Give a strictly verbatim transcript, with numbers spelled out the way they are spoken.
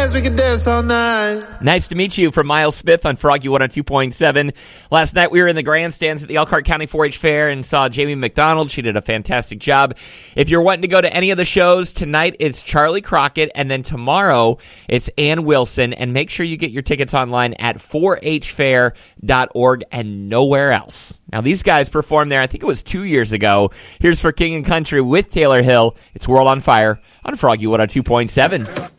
dance, we can dance all night. Nice to meet you from Miles Smith on Froggy one oh two point seven. Last night we were in the grandstands at the Elkhart County four H Fair and saw Jamie McDonald. She did a fantastic job. If you're wanting to go to any of the shows, tonight it's Charlie Crockett, and then tomorrow it's Ann Wilson. And make sure you get your tickets online at four h fair dot org and nowhere else. Now, these guys performed there, I think it was two years ago. Here's for King and Country with Taylor Hill. It's World on Fire on Froggy one oh two point seven.